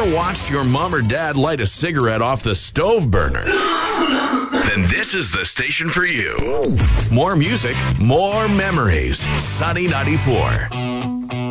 ever watched your mom or dad light a cigarette off the stove burner? Then this is the station for you. More music, more memories. Sunny 94.